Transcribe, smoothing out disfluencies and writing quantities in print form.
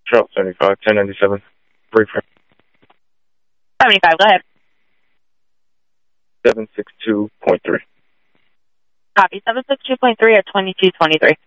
Charles 75, 1097. Brief 75, go ahead. 762.3. Copy, 762.3 at 2223.